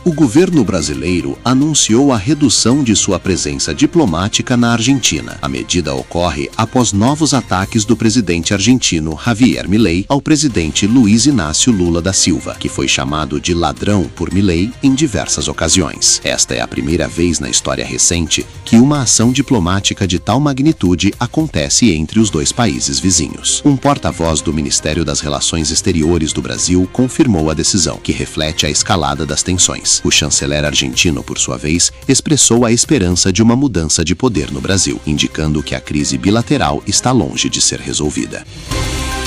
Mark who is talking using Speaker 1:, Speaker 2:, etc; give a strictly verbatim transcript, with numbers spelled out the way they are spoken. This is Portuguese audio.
Speaker 1: O governo brasileiro anunciou a redução de sua presença diplomática na Argentina. A medida ocorre após novos ataques do presidente argentino Javier Milei ao presidente Luiz Inácio Lula da Silva, que foi chamado de ladrão por Milei em diversas ocasiões. Esta é a primeira vez na história recente que uma ação diplomática de tal magnitude acontece entre os dois países vizinhos. Um porta-voz do Ministério das Relações Exteriores do Brasil confirmou a decisão, que reflete a escalada das tensões. O chanceler argentino, por sua vez, expressou a esperança de uma mudança de poder no Brasil, indicando que a crise bilateral está longe de ser resolvida.